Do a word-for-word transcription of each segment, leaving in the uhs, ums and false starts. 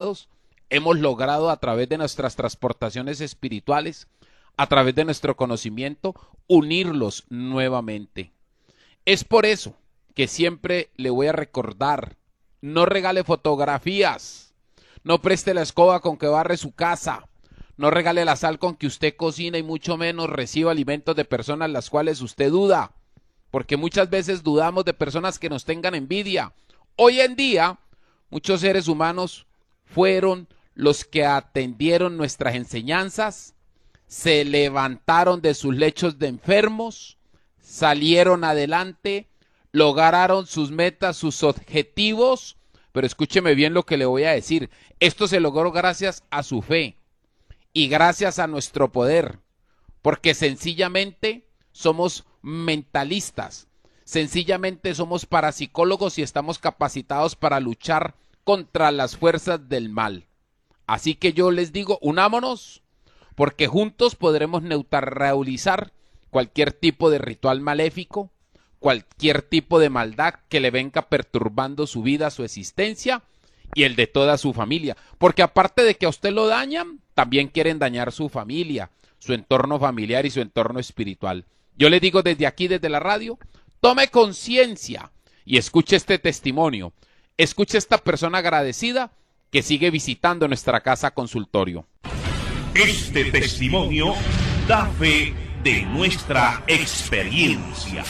enamorados, hemos logrado a través de nuestras transportaciones espirituales, a través de nuestro conocimiento, unirlos nuevamente. Es por eso que siempre le voy a recordar, no regale fotografías, no preste la escoba con que barre su casa, no regale la sal con que usted cocina y mucho menos reciba alimentos de personas las cuales usted duda, porque muchas veces dudamos de personas que nos tengan envidia. Hoy en día, muchos seres humanos fueron los que atendieron nuestras enseñanzas, se levantaron de sus lechos de enfermos, salieron adelante, lograron sus metas, sus objetivos, pero escúcheme bien lo que le voy a decir, esto se logró gracias a su fe y gracias a nuestro poder, porque sencillamente somos mentalistas, sencillamente somos parapsicólogos y estamos capacitados para luchar contra las fuerzas del mal. Así que yo les digo, unámonos, porque juntos podremos neutralizar cualquier tipo de ritual maléfico, cualquier tipo de maldad que le venga perturbando su vida, su existencia y el de toda su familia. Porque aparte de que a usted lo dañan, también quieren dañar su familia, su entorno familiar y su entorno espiritual. Yo le digo desde aquí, desde la radio, tome conciencia y escuche este testimonio. Escuche esta persona agradecida que sigue visitando nuestra casa consultorio. Este testimonio da fe de nuestra experiencia.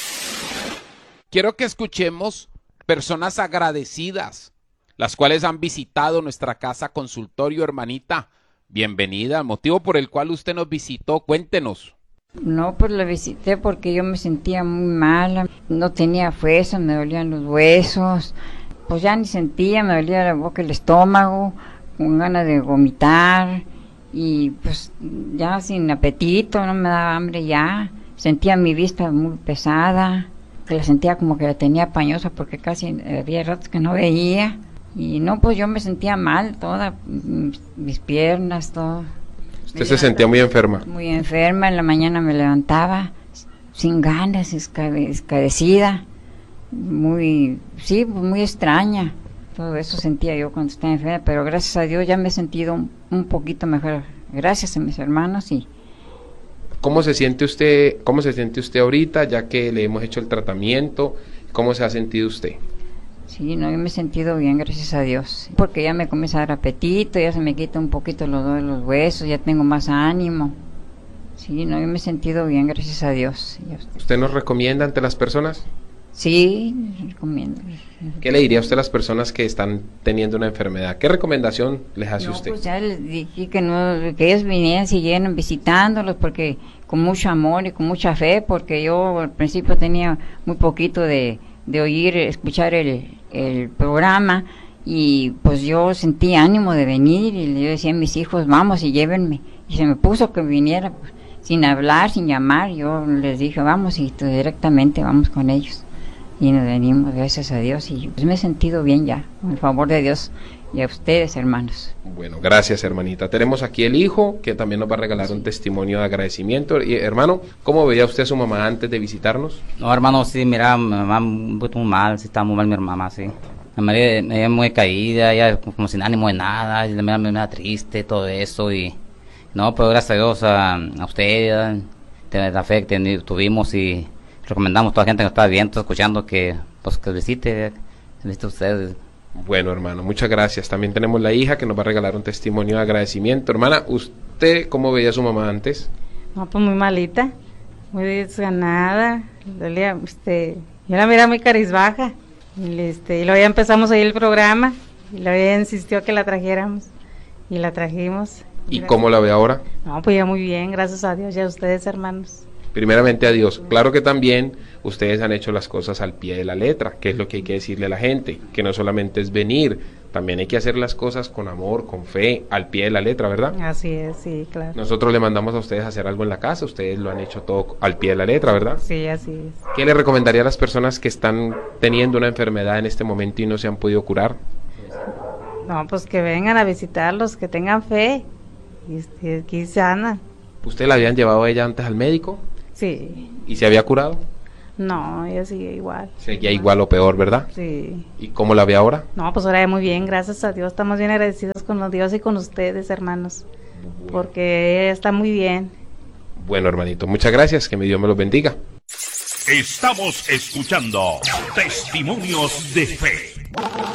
Quiero que escuchemos personas agradecidas, las cuales han visitado nuestra casa consultorio. Hermanita, bienvenida. El motivo por el cual usted nos visitó, cuéntenos. No, pues la visité porque yo me sentía muy mala, no tenía fuerza, me dolían los huesos, pues ya ni sentía, me dolía la boca, el estómago, con ganas de vomitar y pues ya sin apetito, no me daba hambre ya, sentía mi vista muy pesada, que la sentía como que la tenía pañosa porque casi había ratos que no veía y no, pues yo me sentía mal, todas mis, mis piernas, todo. ¿Usted se sentía muy enferma? Muy enferma, en la mañana me levantaba sin ganas, escadecida, muy, sí, muy extraña. Todo eso sentía yo cuando estaba enferma, pero gracias a Dios ya me he sentido un, un poquito mejor, gracias a mis hermanos. Y ¿Cómo se siente usted, cómo se siente usted ahorita, ya que le hemos hecho el tratamiento? ¿Cómo se ha sentido usted? Sí, no, yo me he sentido bien, gracias a Dios, porque ya me comienza a dar apetito, ya se me quita un poquito los dolores de los huesos, ya tengo más ánimo. Sí, no, yo me he sentido bien, gracias a Dios. ¿Usted nos recomienda ante las personas? Sí, recomiendo. ¿Qué le diría a usted a las personas que están teniendo una enfermedad? ¿Qué recomendación les hace no, usted? Pues ya les dije que, no, que ellos vinieran, siguieran visitándolos, porque con mucho amor y con mucha fe, porque yo al principio tenía muy poquito de, de oír, escuchar el, el programa, y pues yo sentí ánimo de venir, y yo decía a mis hijos, vamos y llévenme, y se me puso que viniera, pues, sin hablar, sin llamar, yo les dije, vamos, y directamente vamos con ellos. Y nos venimos, gracias a Dios, y pues me he sentido bien ya, con el favor de Dios, y a ustedes, hermanos. Bueno, gracias, hermanita. Tenemos aquí el hijo, que también nos va a regalar sí. un testimonio de agradecimiento. Y, hermano, ¿cómo veía usted a su mamá antes de visitarnos? No, hermano, sí, mira, mi mamá un poquito muy mal, sí, está muy mal mi mamá, sí. Mi mamá es muy caída, ella como sin ánimo de nada, y me, me, me da triste, todo eso, y... No, pero gracias a Dios, a, a usted, de la fe que tuvimos, y recomendamos a toda la gente que nos está viendo, escuchando, que pues que visite, que visite ustedes. Bueno, hermano, muchas gracias. También tenemos la hija que nos va a regalar un testimonio de agradecimiento. Hermana, ¿usted cómo veía a su mamá antes? No, pues muy malita, muy desganada, dolía, este, yo la miraba muy carizbaja, y, este, y luego ya empezamos ahí el programa, y luego ella insistió que la trajéramos, y la trajimos. ¿Y cómo la ve ahora? No, pues ya muy bien, gracias a Dios y a ustedes, hermanos. Primeramente a Dios. Claro que también ustedes han hecho las cosas al pie de la letra, que es lo que hay que decirle a la gente, que no solamente es venir, también hay que hacer las cosas con amor, con fe, al pie de la letra, ¿verdad? Así es, sí, claro. Nosotros le mandamos a ustedes a hacer algo en la casa, ustedes lo han hecho todo al pie de la letra, ¿verdad? Sí, así es. ¿Qué le recomendaría a las personas que están teniendo una enfermedad en este momento y no se han podido curar? No, pues que vengan a visitarlos, que tengan fe, y este, aquí sana. ¿Usted la habían llevado a ella antes al médico? Sí. ¿Y se había curado? No, ella sigue igual. Seguía igual o peor, ¿verdad? Sí. ¿Y cómo la ve ahora? No, pues ahora muy bien, gracias a Dios. Estamos bien agradecidos con los Dios y con ustedes, hermanos. Porque ella está muy bien. Bueno, hermanito, muchas gracias. Que mi Dios me los bendiga. Estamos escuchando Testimonios de Fe.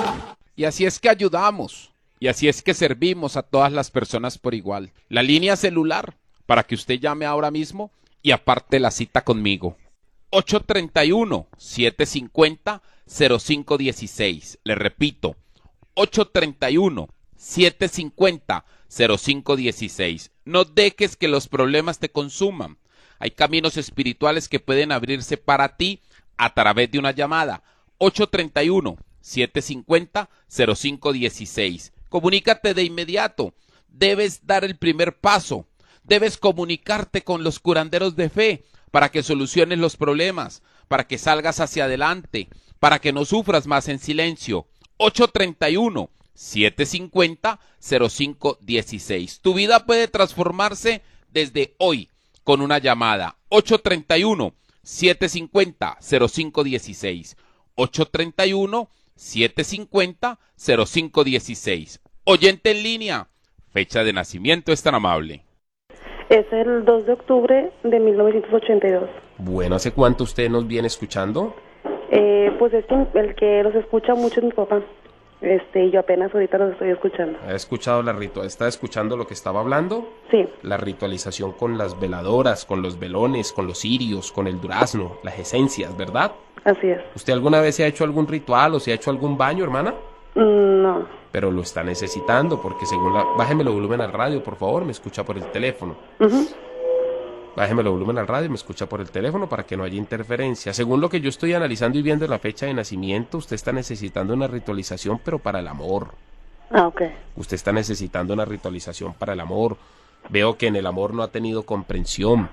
Y así es que ayudamos. Y así es que servimos a todas las personas por igual. La línea celular, para que usted llame ahora mismo y aparte la cita conmigo. ocho tres uno, siete cinco cero, cero cinco uno seis. Le repito, ocho tres uno, siete cinco cero, cero cinco uno seis. No dejes que los problemas te consuman. Hay caminos espirituales que pueden abrirse para ti a través de una llamada. ocho tres uno, siete cinco cero, cero cinco uno seis. Comunícate de inmediato. Debes dar el primer paso. Debes comunicarte con los curanderos de fe para que soluciones los problemas, para que salgas hacia adelante, para que no sufras más en silencio. ocho tres uno, siete cinco cero, cero cinco uno seis. Tu vida puede transformarse desde hoy con una llamada. ocho tres uno, siete cinco cero, cero cinco uno seis. ocho tres uno, siete cinco cero, cero cinco uno seis. Oyente en línea, fecha de nacimiento es tan amable. Es el dos de octubre de mil novecientos ochenta y dos. Bueno, ¿hace cuánto usted nos viene escuchando? Eh, pues es que el que los escucha mucho es mi papá. Este, y yo apenas ahorita los estoy escuchando. ¿Ha escuchado la ritual? ¿Está escuchando lo que estaba hablando? Sí. La ritualización con las veladoras, con los velones, con los cirios, con el durazno, las esencias, ¿verdad? Así es. ¿Usted alguna vez se ha hecho algún ritual o se ha hecho algún baño, hermana? Mm, no. Pero lo está necesitando porque según la... Bájeme el volumen al radio, por favor, me escucha por el teléfono. Uh-huh. Bájeme el volumen al radio y me escucha por el teléfono para que no haya interferencia. Según lo que yo estoy analizando y viendo la fecha de nacimiento, usted está necesitando una ritualización, pero para el amor. Ah, ok. Usted está necesitando una ritualización para el amor. Veo que en el amor no ha tenido comprensión.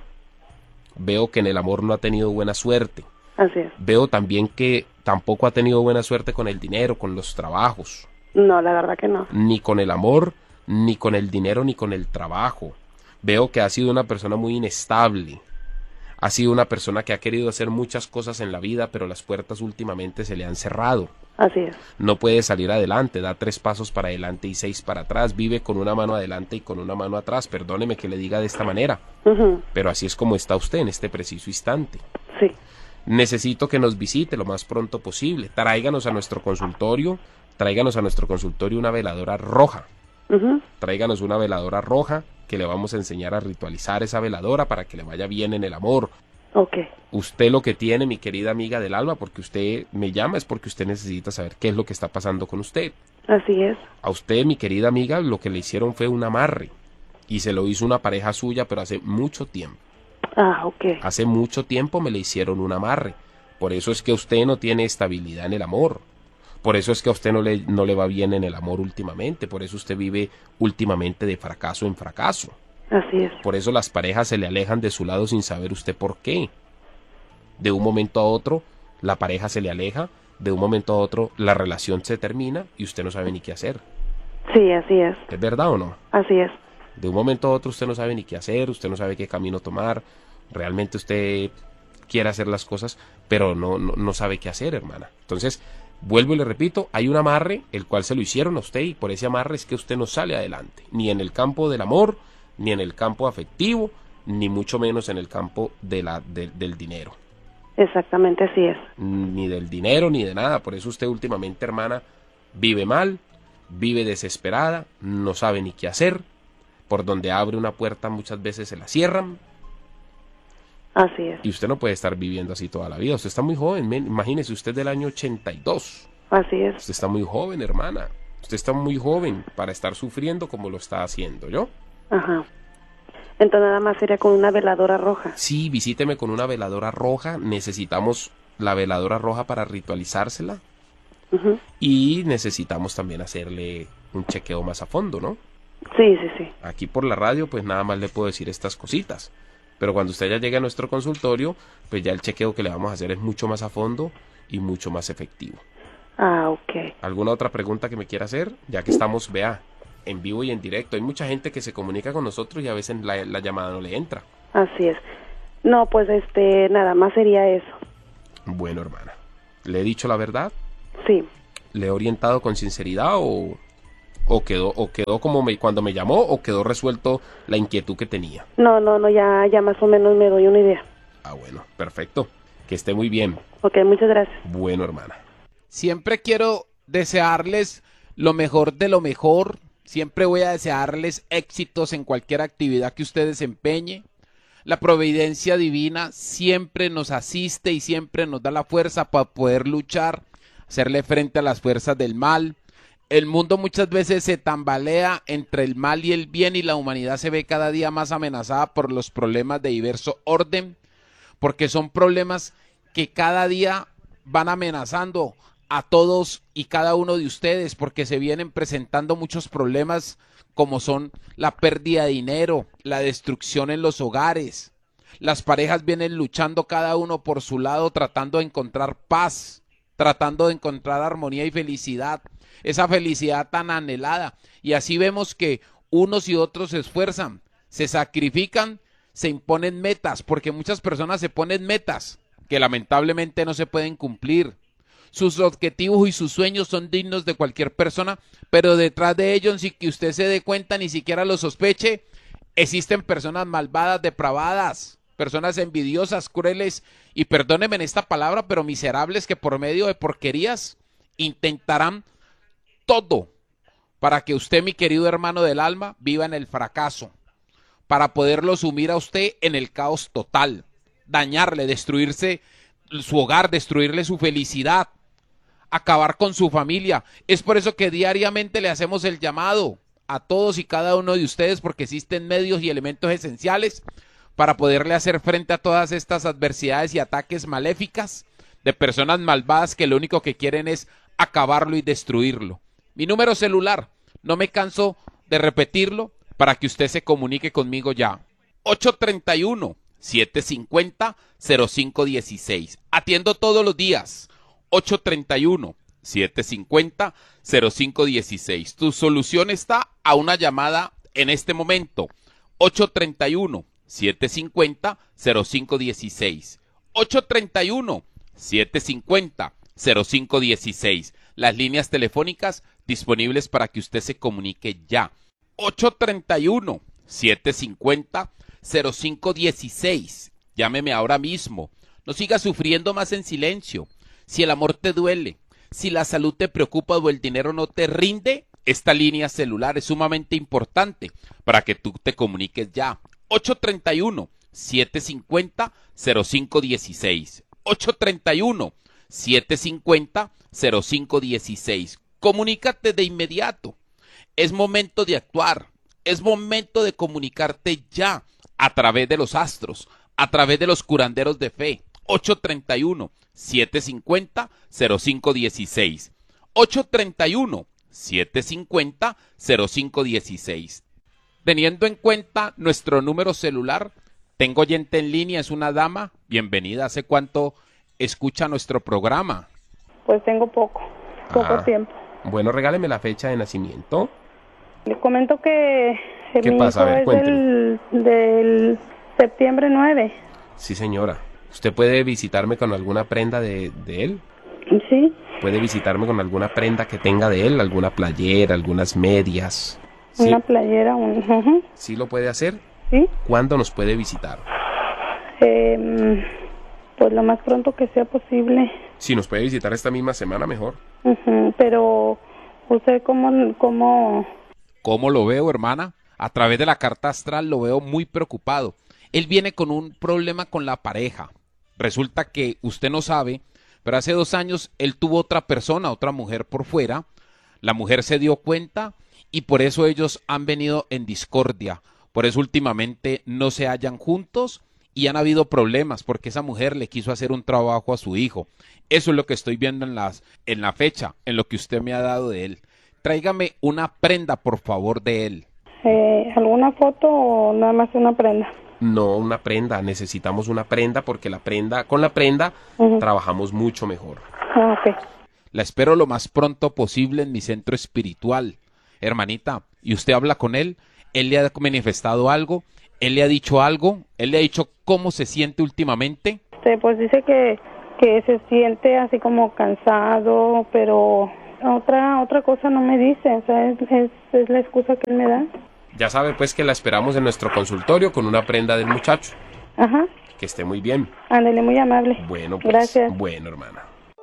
Veo que en el amor no ha tenido buena suerte. Así es. Veo también que tampoco ha tenido buena suerte con el dinero, con los trabajos. No, la verdad que no. Ni con el amor, ni con el dinero, ni con el trabajo. Veo que ha sido una persona muy inestable. Ha sido una persona que ha querido hacer muchas cosas en la vida, pero las puertas últimamente se le han cerrado. Así es. No puede salir adelante, da tres pasos para adelante y seis para atrás. Vive con una mano adelante y con una mano atrás. Perdóneme que le diga de esta manera, Uh-huh. pero así es como está usted en este preciso instante. Sí. Necesito que nos visite lo más pronto posible. Tráiganos a nuestro consultorio, tráiganos a nuestro consultorio una veladora roja. Uh-huh. Tráiganos una veladora roja que le vamos a enseñar a ritualizar esa veladora para que le vaya bien en el amor. Ok. Usted lo que tiene, mi querida amiga del alma, porque usted me llama, es porque usted necesita saber qué es lo que está pasando con usted. Así es. A usted, mi querida amiga, lo que le hicieron fue un amarre. Y se lo hizo una pareja suya, pero hace mucho tiempo. Ah, ok. Hace mucho tiempo me le hicieron un amarre. Por eso es que usted no tiene estabilidad en el amor. Por eso es que a usted no le, no le va bien en el amor últimamente. Por eso usted vive últimamente de fracaso en fracaso. Así es. Por eso las parejas se le alejan de su lado sin saber usted por qué. De un momento a otro, la pareja se le aleja. De un momento a otro, la relación se termina y usted no sabe ni qué hacer. Sí, así es. ¿Es verdad o no? Así es. De un momento a otro usted no sabe ni qué hacer, usted no sabe qué camino tomar. Realmente usted quiere hacer las cosas, pero no, no, no sabe qué hacer, hermana. Entonces, vuelvo y le repito, hay un amarre, el cual se lo hicieron a usted, y por ese amarre es que usted no sale adelante. Ni en el campo del amor, ni en el campo afectivo, ni mucho menos en el campo de la, de, del dinero. Exactamente así es. Ni del dinero, ni de nada. Por eso usted últimamente, hermana, vive mal, vive desesperada, no sabe ni qué hacer. Por donde abre una puerta muchas veces se la cierran. Así es. Y usted no puede estar viviendo así toda la vida. Usted está muy joven. Men. Imagínese usted del año ochenta y dos. Así es. Usted está muy joven, hermana. Usted está muy joven para estar sufriendo como lo está haciendo, ¿yo? Ajá. Entonces nada más sería con una veladora roja. Sí, visíteme con una veladora roja. Necesitamos la veladora roja para ritualizársela. Uh-huh. Y necesitamos también hacerle un chequeo más a fondo, ¿no? Sí, sí, sí. Aquí por la radio pues nada más le puedo decir estas cositas, pero cuando usted ya llegue a nuestro consultorio, pues ya el chequeo que le vamos a hacer es mucho más a fondo y mucho más efectivo. Ah, ok. ¿Alguna otra pregunta que me quiera hacer? Ya que estamos, vea, en vivo y en directo. Hay mucha gente que se comunica con nosotros y a veces la, la llamada no le entra. Así es. No, pues este, nada más sería eso. Bueno, hermana, ¿le he dicho la verdad? Sí. ¿Le he orientado con sinceridad o, o quedó o quedó como me, cuando me llamó o quedó resuelto la inquietud que tenía? No, no, no, ya, ya más o menos me doy una idea. Ah, bueno, perfecto. Que esté muy bien. Ok, muchas gracias. Bueno, hermana. Siempre quiero desearles lo mejor de lo mejor. Siempre voy a desearles éxitos en cualquier actividad que usted desempeñe. La providencia divina siempre nos asiste y siempre nos da la fuerza para poder luchar, hacerle frente a las fuerzas del mal. El mundo muchas veces se tambalea entre el mal y el bien y la humanidad se ve cada día más amenazada por los problemas de diverso orden, porque son problemas que cada día van amenazando a todos y cada uno de ustedes, porque se vienen presentando muchos problemas como son la pérdida de dinero, la destrucción en los hogares. Las parejas vienen luchando cada uno por su lado, tratando de encontrar paz, tratando de encontrar armonía y felicidad, esa felicidad tan anhelada. Y así vemos que unos y otros se esfuerzan, se sacrifican, se imponen metas, porque muchas personas se ponen metas que lamentablemente no se pueden cumplir. Sus objetivos y sus sueños son dignos de cualquier persona, pero detrás de ellos, sin que usted se dé cuenta, ni siquiera lo sospeche, existen personas malvadas, depravadas, personas envidiosas, crueles, y perdónenme en esta palabra, pero miserables, que por medio de porquerías intentarán todo para que usted, mi querido hermano del alma, viva en el fracaso, para poderlo sumir a usted en el caos total, dañarle, destruirse su hogar, destruirle su felicidad, acabar con su familia. Es por eso que diariamente le hacemos el llamado a todos y cada uno de ustedes, porque existen medios y elementos esenciales para poderle hacer frente a todas estas adversidades y ataques maléficas de personas malvadas que lo único que quieren es acabarlo y destruirlo. Mi número celular, no me canso de repetirlo para que usted se comunique conmigo ya. ocho tres uno, siete cinco cero, cero cinco uno seis. Atiendo todos los días. ocho tres uno, siete cinco cero, cero cinco uno seis. Tu solución está a una llamada en este momento. ocho tres uno, siete cinco cero, cero cinco uno seis. ocho tres uno, siete cinco cero, cero cinco uno seis. Las líneas telefónicas disponibles para que usted se comunique ya. ocho tres uno, siete cinco cero, cero cinco uno seis. Llámeme ahora mismo. No siga sufriendo más en silencio. Si el amor te duele, si la salud te preocupa o el dinero no te rinde, esta línea celular es sumamente importante para que tú te comuniques ya. ocho tres uno, siete cinco cero, cero cinco uno seis. ocho tres uno, siete cinco cero, cero cinco uno seis. Comunícate de inmediato. Es momento de actuar. Es momento de comunicarte ya a través de los astros, a través de los curanderos de fe. ocho tres uno, siete cinco cero, cero cinco uno seis. ocho tres uno, siete cinco cero, cero cinco uno seis. Teniendo en cuenta nuestro número celular, tengo oyente en línea, es una dama. Bienvenida. ¿Hace cuánto escucha nuestro programa? Pues tengo poco, poco Ah, tiempo. Bueno, regáleme la fecha de nacimiento. Le comento que eh, ¿Qué mi pasa? A hijo ver, es cuénteme. del, del septiembre nueve. Sí, señora. ¿Usted puede visitarme con alguna prenda de, de él? Sí, ¿Puede visitarme con alguna prenda que tenga de él? ¿Alguna playera, algunas medias? ¿Sí? una playera, un... ujú, ¿Sí lo puede hacer? sí. ¿Cuándo nos puede visitar? Em, pues lo más pronto que sea posible. Si nos puede visitar esta misma semana, mejor. Ujú, pero usted cómo, cómo... ¿Cómo lo veo, hermana? A través de la carta astral lo veo muy preocupado. Él viene con un problema con la pareja. Resulta que usted no sabe, pero hace dos años él tuvo otra persona, otra mujer por fuera. La mujer se dio cuenta y por eso ellos han venido en discordia. Por eso últimamente no se hallan juntos y han habido problemas porque esa mujer le quiso hacer un trabajo a su hijo. Eso es lo que estoy viendo en, las, en la fecha, en lo que usted me ha dado de él. Tráigame una prenda, por favor, de él. Eh, ¿Alguna foto o nada más una prenda? No, una prenda. Necesitamos una prenda porque la prenda, con la prenda Ujú. trabajamos mucho mejor. Ah, ok. La espero lo más pronto posible en mi centro espiritual. Hermanita, ¿y usted habla con él? ¿Él le ha manifestado algo? ¿Él le ha dicho algo? ¿Él le ha dicho cómo se siente últimamente? Este, pues dice que que se siente así como cansado, pero otra otra cosa no me dice, o sea, es, es, es la excusa que él me da. Ya sabe pues que la esperamos en nuestro consultorio con una prenda del muchacho. Ajá. Que esté muy bien. Ándale, muy amable. Bueno, pues. Gracias. Bueno, hermana.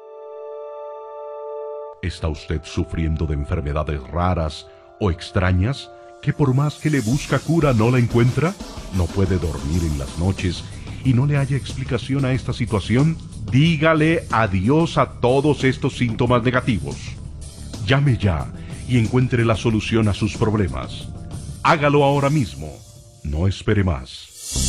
¿Está usted sufriendo de enfermedades raras o extrañas que por más que le busca cura no la encuentra? ¿No puede dormir en las noches y no le haya explicación a esta situación? Dígale adiós a todos estos síntomas negativos. Llame ya y encuentre la solución a sus problemas. Hágalo ahora mismo. No espere más.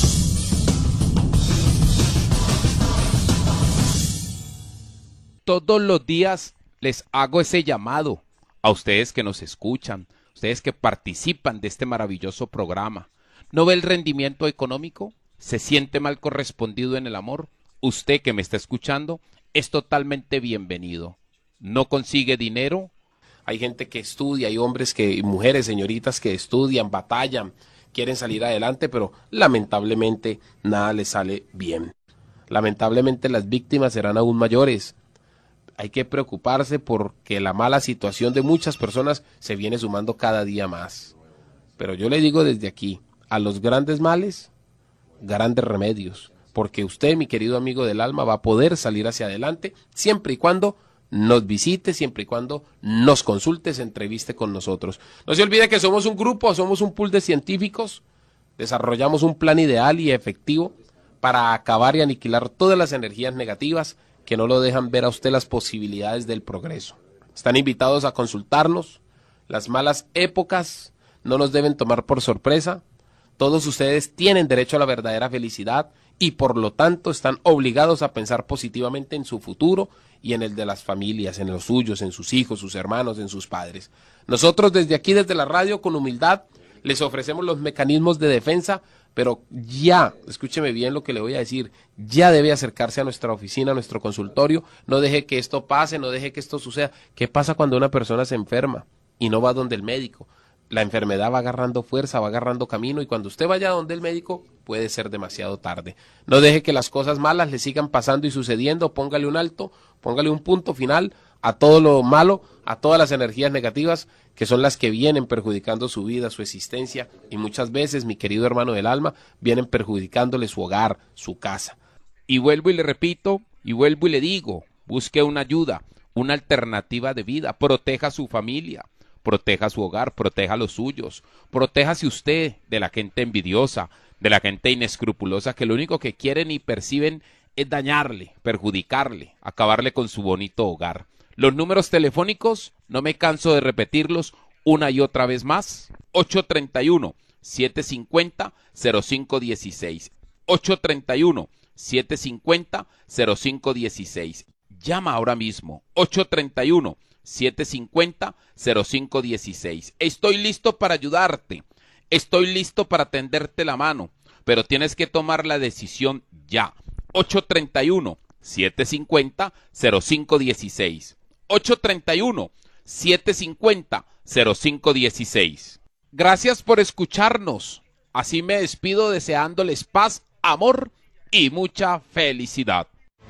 Todos los días les hago ese llamado a ustedes que nos escuchan, ustedes que participan de este maravilloso programa. ¿No ve el rendimiento económico? ¿Se siente mal correspondido en el amor? Usted que me está escuchando es totalmente bienvenido. ¿No consigue dinero? Hay gente que estudia, hay hombres que, mujeres, señoritas que estudian, batallan, quieren salir adelante, pero lamentablemente nada les sale bien. Lamentablemente las víctimas serán aún mayores. Hay que preocuparse porque la mala situación de muchas personas se viene sumando cada día más. Pero yo le digo desde aquí, a los grandes males, grandes remedios, porque usted, mi querido amigo del alma, va a poder salir hacia adelante siempre y cuando nos visite, siempre y cuando nos consulte, se entreviste con nosotros. No se olvide que somos un grupo, somos un pool de científicos, desarrollamos un plan ideal y efectivo para acabar y aniquilar todas las energías negativas que no lo dejan ver a usted las posibilidades del progreso. Están invitados a consultarnos. Las malas épocas no nos deben tomar por sorpresa. Todos ustedes tienen derecho a la verdadera felicidad y por lo tanto están obligados a pensar positivamente en su futuro y en el de las familias, en los suyos, en sus hijos, sus hermanos, en sus padres. Nosotros desde aquí, desde la radio, con humildad, les ofrecemos los mecanismos de defensa, pero ya, escúcheme bien lo que le voy a decir, ya debe acercarse a nuestra oficina, a nuestro consultorio, no deje que esto pase, no deje que esto suceda. ¿Qué pasa cuando una persona se enferma y no va donde el médico? La enfermedad va agarrando fuerza, va agarrando camino y cuando usted vaya donde el médico puede ser demasiado tarde. No deje que las cosas malas le sigan pasando y sucediendo, póngale un alto, póngale un punto final a todo lo malo, a todas las energías negativas que son las que vienen perjudicando su vida, su existencia y muchas veces, mi querido hermano del alma, vienen perjudicándole su hogar, su casa. Y vuelvo y le repito, y vuelvo y le digo, busque una ayuda, una alternativa de vida, proteja a su familia, proteja su hogar, proteja a los suyos, protéjase usted de la gente envidiosa, de la gente inescrupulosa que lo único que quieren y perciben es dañarle, perjudicarle, acabarle con su bonito hogar. Los números telefónicos, no me canso de repetirlos una y otra vez más, ocho tres uno, siete cinco cero, cero cinco uno seis, ocho tres uno, siete cinco cero, cero cinco uno seis. Llama ahora mismo, ocho tres uno, siete cinco cero, cero cinco uno seis. Estoy listo para ayudarte, estoy listo para tenderte la mano, pero tienes que tomar la decisión ya. ocho tres uno, siete cinco cero, cero cinco uno seis. ocho tres uno, siete cinco cero, cero cinco uno seis. Gracias por escucharnos. Así me despido deseándoles paz, amor y mucha felicidad.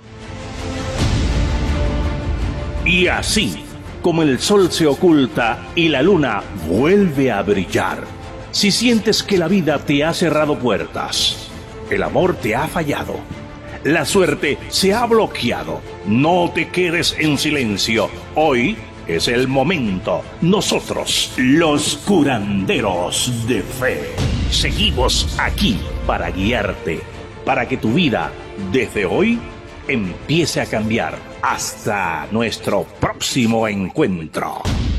Y así, como el sol se oculta y la luna vuelve a brillar, si sientes que la vida te ha cerrado puertas, el amor te ha fallado, la suerte se ha bloqueado, no te quedes en silencio. Hoy es el momento. Nosotros, los curanderos de fe, seguimos aquí para guiarte, para que tu vida, desde hoy, empiece a cambiar. Hasta nuestro próximo encuentro.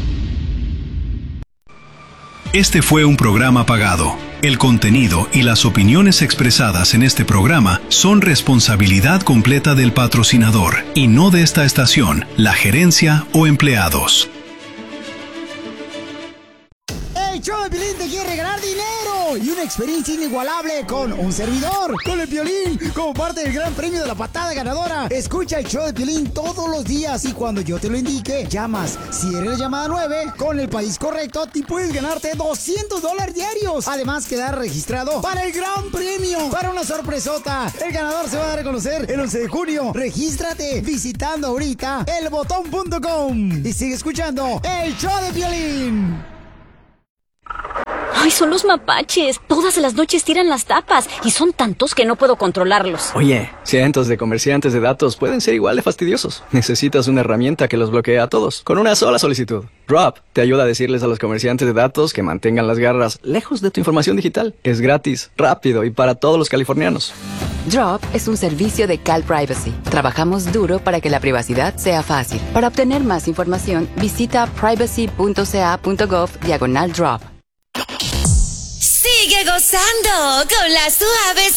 Este fue un programa pagado. El contenido y las opiniones expresadas en este programa son responsabilidad completa del patrocinador y no de esta estación, la gerencia o empleados. El show de Piolín te quiere regalar dinero y una experiencia inigualable con un servidor, con el Piolín, como parte del gran premio de la patada ganadora. Escucha el show de Piolín todos los días y cuando yo te lo indique, llamas. Si eres la llamada nueve, con el país correcto, te puedes ganarte doscientos dólares diarios. Además, quedar registrado para el gran premio, para una sorpresota. El ganador se va a dar a conocer el once de junio. Regístrate visitando ahorita el botón punto com y sigue escuchando el show de Piolín. ¡Ay, son los mapaches! Todas las noches tiran las tapas y son tantos que no puedo controlarlos. Oye, cientos de comerciantes de datos pueden ser igual de fastidiosos. Necesitas una herramienta que los bloquee a todos, con una sola solicitud. Drop te ayuda a decirles a los comerciantes de datos que mantengan las garras lejos de tu información digital. Es gratis, rápido y para todos los californianos. Drop es un servicio de Cal Privacy. Trabajamos duro para que la privacidad sea fácil. Para obtener más información, visita privacy punto c a punto gov diagonal drop. Sigue gozando con las suaves